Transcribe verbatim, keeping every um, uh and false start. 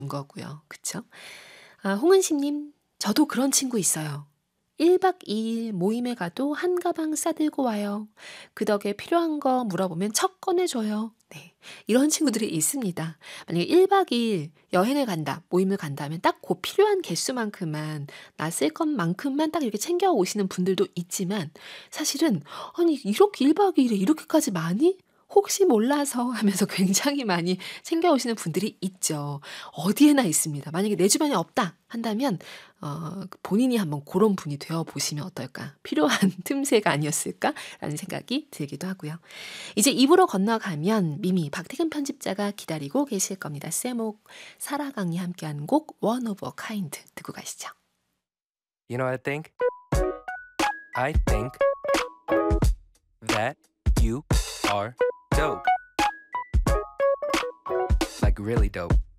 거고요. 그쵸? 아 홍은심님 저도 그런 친구 있어요. 일 박 이 일 모임에 가도 한 가방 싸들고 와요. 그 덕에 필요한 거 물어보면 척 꺼내 줘요. 네. 이런 친구들이 있습니다. 만약에 일 박 이 일 여행을 간다, 모임을 간다 하면 딱 고 필요한 개수만큼만 나 쓸 것만큼만 딱 이렇게 챙겨 오시는 분들도 있지만 사실은 '아니 이렇게 일 박 이 일에 이렇게까지 많이? 혹시 몰라서.' 하면서 굉장히 많이 챙겨 오시는 분들이 있죠. 어디에나 있습니다. 만약에 내 주변에 없다 한다면 어 그 본인이 한번 고런 분이 되어 보시면 어떨까? '필요한 틈새가 아니었을까?'라는 생각이 들기도 하고요. 이제 이 부로 건너가면 미미 박태근 편집자가 기다리고 계실 겁니다. 세목 사라강이 함께한 곡 One of a Kind 듣고 가시죠. You know what I think? I think that you are dope. Like really dope.